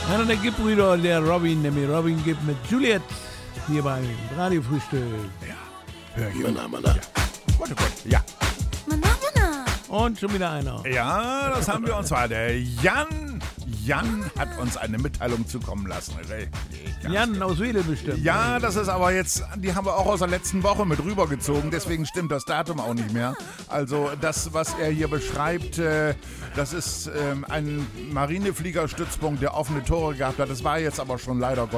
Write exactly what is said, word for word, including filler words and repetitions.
Einer der Gebrüder, der Robin, nämlich Robin Gibb mit Juliet, hier beim Radiofrühstück. Ja, hör hier. Mana, mana. Ja. Warte kurz, ja. Mana, mana. Und schon wieder einer. Ja, das haben wir uns zwar. Der Jan, Jan hat uns eine Mitteilung zukommen lassen. Jan aus Wedel bestimmt. Ja, das ist aber jetzt, die haben wir auch aus der letzten Woche mit rübergezogen, deswegen stimmt das Datum auch nicht mehr. Also das, was er hier beschreibt, äh, das ist ähm, ein Marinefliegerstützpunkt, der offene Tore gehabt hat. Das war jetzt aber schon leider Gottes